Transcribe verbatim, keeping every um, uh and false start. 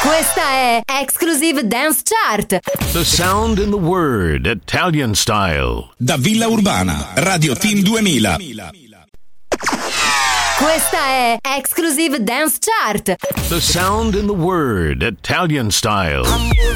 Questa è Exclusive Dance Chart. The sound in the word, Italian style. Da Villa Urbana, Radio Team duemila. Questa è Exclusive Dance Chart. The sound in the word, Italian style.